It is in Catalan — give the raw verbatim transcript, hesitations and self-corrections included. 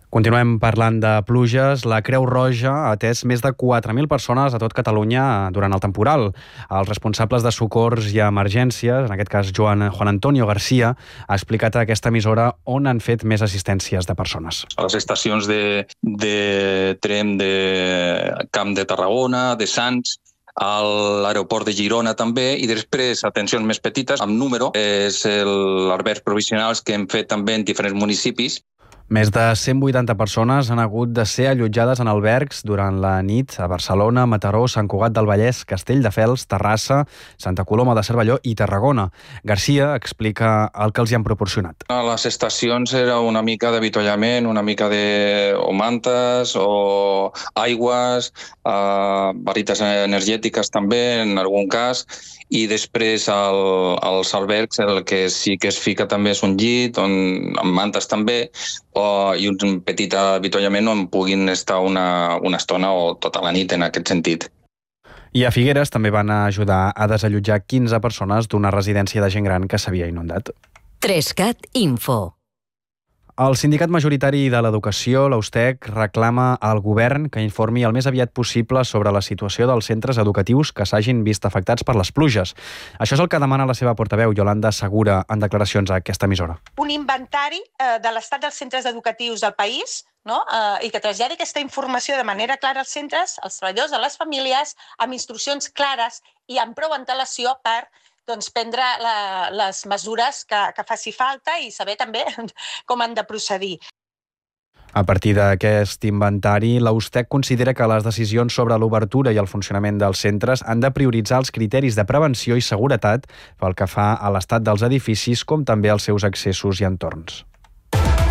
Continuem parlant de pluges. La Creu Roja ha atès més de quatre mil persones a tot Catalunya durant el temporal. Els responsables de socors i emergències, en aquest cas Joan, Juan Antonio García, ha explicat a aquesta emissora on han fet més assistències de persones. A les estacions de, de tren de Camp de Tarragona, de Sants, a l'aeroport de Girona també, i després atencions més petites, amb número, és els albergs provisionals que hem fet també en diferents municipis. Més de cent vuitanta persones han hagut de ser allotjades en albergs durant la nit a Barcelona, Mataró, Sant Cugat del Vallès, Castelldefels, Terrassa, Santa Coloma de Cervelló i Tarragona. García explica el que els hi han proporcionat. A les estacions era una mica d'avituallament, una mica de o mantes o aigües, eh, varites energètiques també en algun cas, i després el, als albergs el que sí que es fica també és un llit on, amb mantes també, o, i un petit avituallament on puguin estar una, una estona o tota la nit en aquest sentit. I a Figueres també van ajudar a desallotjar quinze persones d'una residència de gent gran que s'havia inundat. Trescat Info. El sindicat majoritari de l'educació, l'Austec, reclama al govern que informi el més aviat possible sobre la situació dels centres educatius que s'hagin vist afectats per les pluges. Això és el que demana la seva portaveu, Yolanda Segura, en declaracions a aquesta emissora. Un inventari eh, de l'estat dels centres educatius del país, no? eh, i que traslladi aquesta informació de manera clara als centres, als treballadors, a les famílies, amb instruccions clares i amb prou antelació per doncs, prendre la, les mesures que, que faci falta i saber també com han de procedir. A partir d'aquest inventari, l'Austec considera que les decisions sobre l'obertura i el funcionament dels centres han de prioritzar els criteris de prevenció i seguretat pel que fa a l'estat dels edificis com també als seus accessos i entorns.